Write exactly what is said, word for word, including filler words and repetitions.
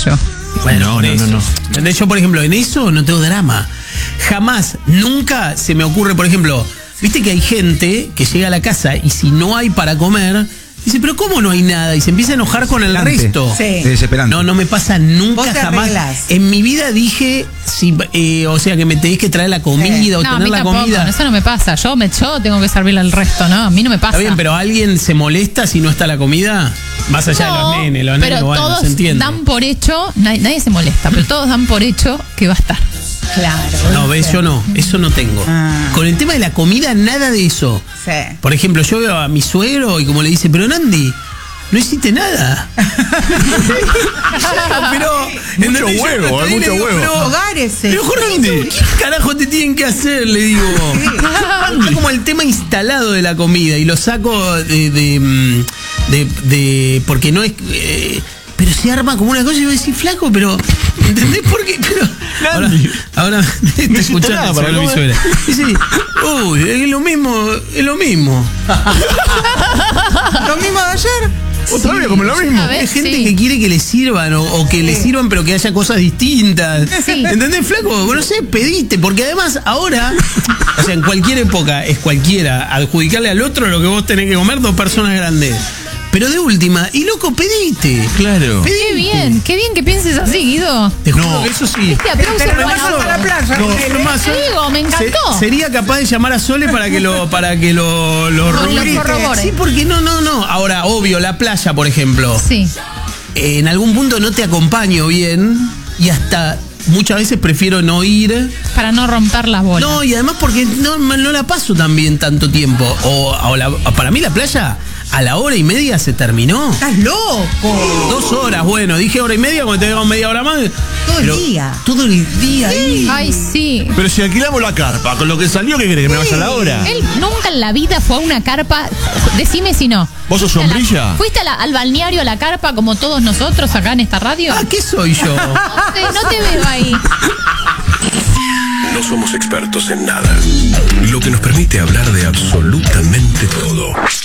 yo. Bueno, no, no, no, no. Yo, por ejemplo, en eso no tengo drama. Jamás, nunca se me ocurre, por ejemplo, viste que hay gente que llega a la casa y si no hay para comer, dice, pero ¿cómo no hay nada? Y se empieza a enojar con el resto. Sí. Desesperante. No, no me pasa nunca, Vos te jamás. arreglás. En mi vida dije, si, eh, o sea, que me tenéis que traer la comida Sí. o No, a tener mí la tampoco, comida. eso no me pasa. Yo, me, yo tengo que servirle al resto, ¿no? A mí no me pasa. Está bien, pero ¿alguien se molesta si no está la comida? Más allá No, de los nenes, los pero nenes, bueno, todos se entiende. dan por hecho, nadie, nadie se molesta, pero todos dan por hecho que va a estar. Claro. No, ves, yo no, eso no tengo. Ah. Con el tema de la comida, nada de eso. Sí. Por ejemplo, yo veo a mi suegro y como le dice, pero Nandi, no hiciste nada. pero, Mucho huevo, hay mucho huevo. Hogares. Pero Jorge, ¿qué carajo te tienen que hacer? Le digo. Está como el tema instalado de la comida y lo saco de. de, mm, de, de- porque no es. eh, pero se arma como una cosa y yo decís, flaco, pero. ¿Entendés por qué? Pero. Ahora, ahora te escuchás nada para mi comer. suegra. Dice, uy, es lo mismo, es lo mismo. Lo mismo de ayer. Otra vez, como lo mismo. A ver, Hay gente sí. que quiere que le sirvan o, o que le sirvan pero que haya cosas distintas. Sí. ¿Entendés, flaco? No sé, pediste, porque además ahora, o sea, en cualquier época es cualquiera adjudicarle al otro lo que vos tenés que comer dos personas grandes. Pero de última, y loco, pediste. Claro. Pediste. Qué bien, qué bien que pienses así, Guido. Te juro No. que eso sí. Este aplauso Pero no para vamos a la playa. No, con él, ¿eh? más, Te digo, me encantó. Se- sería capaz de llamar a Sole para que lo para que lo lo, Lo rubrique. corrobore. Sí, porque no, no, no. Ahora, obvio, la playa, por ejemplo. Sí. Eh, en algún punto no te acompaño bien y hasta muchas veces prefiero no ir. Para no romper las bolas. No, y además porque no, no la paso tan bien tanto tiempo. O, o la- para mí la playa a la hora y media se terminó. Estás loco. Dos horas, bueno, dije hora y media, cuando te damos media hora más. Todo el pero día. Todo el día ahí. Ay, sí. Pero si alquilamos la carpa, con lo que salió, ¿qué querés? ¿Que me vaya a la hora? Él nunca en la vida fue a una carpa. Decime si no. ¿Vos sos ¿Fuiste a la- sombrilla? ¿Fuiste a la- al balneario, a la carpa, como todos nosotros acá en esta radio? Ah, ¿qué soy yo? No te, no te veo ahí. No somos expertos en nada, lo que nos permite hablar de absolutamente todo.